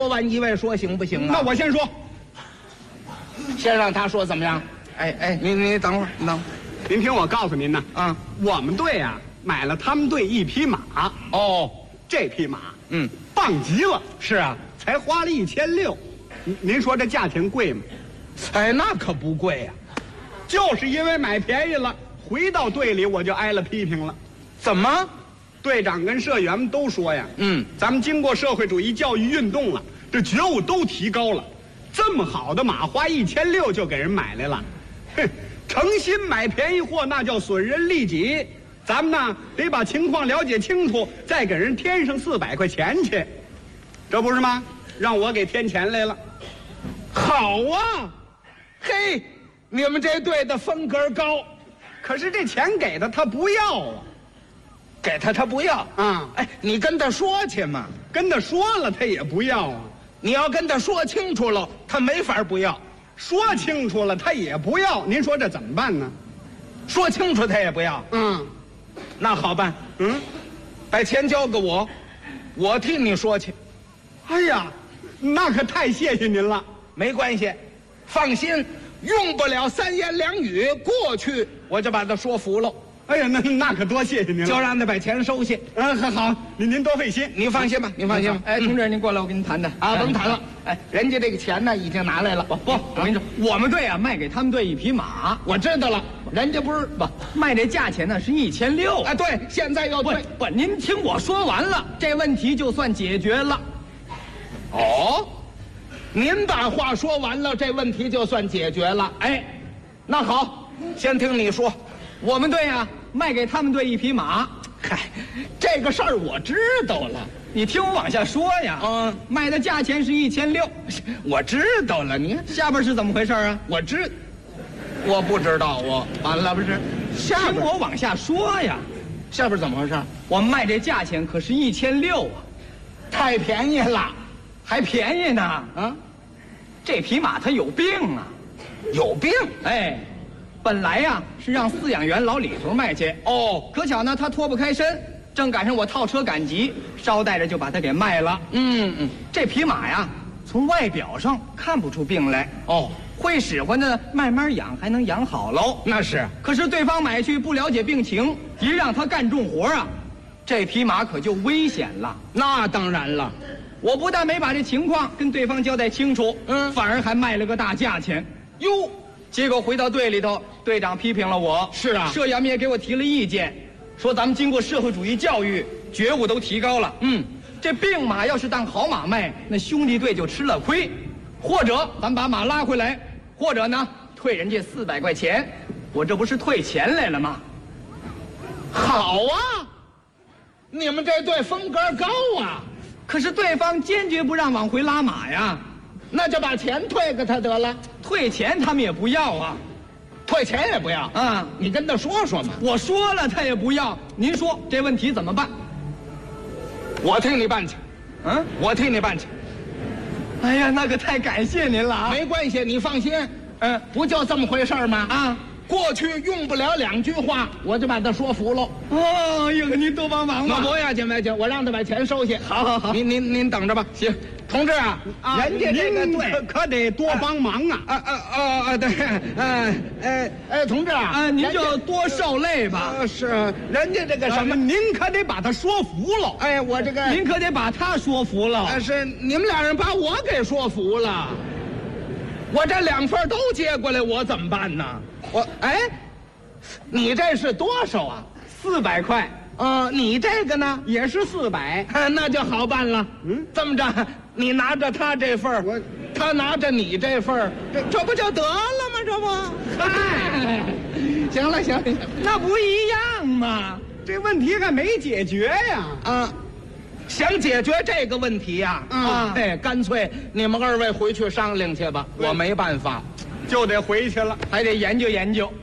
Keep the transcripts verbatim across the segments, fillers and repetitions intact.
说完一位说行不行啊？ 那我先说， 先让他说怎么样？哎哎，你你等会儿，你等会儿。 您听我告诉您呢， 啊， 我们队啊买了他们队一匹马， 哦， 这匹马， 嗯， 棒极了， 是啊， 才花了一千六，您您说这价钱贵吗？ 哎，那可不贵呀、 就是因为买便宜了，回到队里我就挨了批评了。 怎么？ 队长跟社员们都说呀， 嗯， 咱们经过社会主义教育运动了，这觉悟都提高了，这么好的马花一千六就给人买来了，哼，诚心买便宜货那叫损人利己。咱们呢得把情况了解清楚，再给人添上四百块钱去，这不是吗？让我给添钱来了。 好啊，嘿，你们这队的风格高， 可是这钱给他，他不要啊。 给他他不要啊， 哎，你跟他说去嘛。 跟他说了，他也不要啊。 你要跟他说清楚了，他没法不要。 说清楚了，他也不要。您说这怎么办呢？ 说清楚他也不要。 嗯， 那好办， 嗯， 把钱交给我，我替你说去。 哎呀，那可太谢谢您了。 没关系，放心，用不了三言两语，过去我就把他说服了。 哎呀，那那可多谢谢您了。 就让他把钱收下。 嗯，好，好，您您多费心。 你放心吧，你放心吧。 哎，同志，您过来，我跟您谈谈啊，甭谈了。 哎， 人家这个钱呢，已经拿来了。不不，我跟你说，我们队啊卖给他们队一匹马， 我知道了，人家不是不卖这价钱呢是一千六。 啊，对，现在要不退。 不，您听我说完了，这问题就算解决了。 哦，您把话说完了，这问题就算解决了。 哎， 那好，先听你说。 我们队啊卖给他们队一匹马。 嗨，这个事儿我知道了。 你听我往下说呀。 嗯， 卖的价钱是一千六， 我知道了。你下边是怎么回事啊？ 我知，我不知道。我完了不是？下听边我往下说呀。 下边怎么回事？ 我们卖这价钱可是一千六啊， 太便宜了。 还便宜呢。 啊， 这匹马它有病啊。 有病。 哎，本来呀是让饲养员老李头卖去， 哦， 可巧呢他脱不开身，正赶上我套车赶集，捎带着就把它给卖了。 嗯嗯， 这匹马呀，从外表上看不出病来， 哦， 会使唤的慢慢养还能养好喽。 那是。 可是对方买去不了解病情，一让他干重活啊，这匹马可就危险了。 那当然了。 我不但没把这情况跟对方交代清楚， 嗯反而还卖了个大价钱。 哟， 结果回到队里头，队长批评了我。 是啊社员们也给我提了意见，说咱们经过社会主义教育，觉悟都提高了。 嗯， 这病马要是当好马卖，那兄弟队就吃了亏。或者咱把马拉回来，或者呢退人家四百块钱。我这不是退钱来了吗？ 好啊，你们这队风格高啊。 可是对方坚决不让往回拉马呀， 那就把钱退给他得了。 退钱他们也不要啊。 退钱也不要啊， 你跟他说说嘛。 我说了他也不要，您说这问题怎么办？ 我替你办去。 嗯， 我替你办去。 哎呀，那可太感谢您了啊！ 没关系，你放心。 嗯， 不就这么回事吗？ 啊， 过去用不了两句话，我就把他说服了。 哦，哟，您多帮忙吧。 那不要紧，不要紧，我让他把钱收下。 好好好， 您您您等着吧。行，同志啊， 啊人家这个您队可可得多帮忙啊！ 啊啊啊啊！对，呃呃呃，同志啊， 啊，您人家就多受累吧。 呃是人家这个什么， 什么？您可得把他说服了。 哎，我这个您可得把他说服了。 呃是你们俩人把我给说服了，我这两份都接过来，我怎么办呢？我哎，你这是多少啊？ 四百块， 呃，你这个呢？ 也是四百。 啊那就好办了。 嗯， 这么着，你拿着他这份儿我他拿着你这份儿这这不就得了吗？这不， 嗨， 行了行了行了那不一样吗？ 这问题还没解决呀。 啊，想解决这个问题呀、啊？ 啊哎，干脆你们二位回去商量去吧， 对我没办法。 就得回去了。 还得研究研究。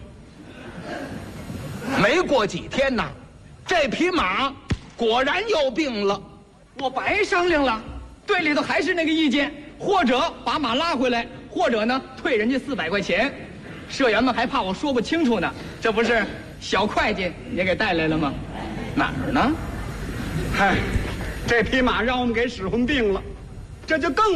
没过几天呐，这匹马果然有病了。 我白商量了，队里头还是那个意见，或者把马拉回来，或者呢退人家四百块钱。社员们还怕我说不清楚呢，这不是小会计也给带来了吗？哪儿呢？ 嗨，这匹马让我们给使唤病了，这就更